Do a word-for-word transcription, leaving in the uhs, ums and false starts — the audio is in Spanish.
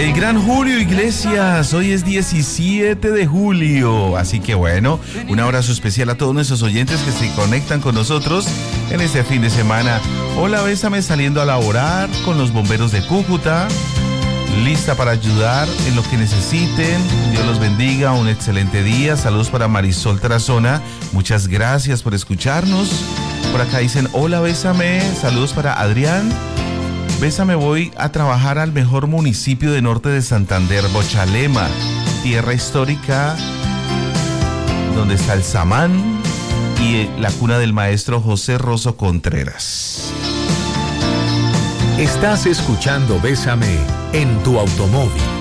El gran Julio Iglesias, hoy es diecisiete de julio, así que bueno, un abrazo especial a todos nuestros oyentes que se conectan con nosotros en este fin de semana. Hola, bésame saliendo a laborar con los bomberos de Cúcuta, lista para ayudar en lo que necesiten. Dios los bendiga, un excelente día. Saludos para Marisol Tarazona, muchas gracias por escucharnos. Por acá dicen, hola, bésame, saludos para Adrián. Bésame, voy a trabajar al mejor municipio de norte de Santander, Bochalema, tierra histórica donde está el Samán y la cuna del maestro José Rosso Contreras. Estás escuchando Bésame en tu automóvil.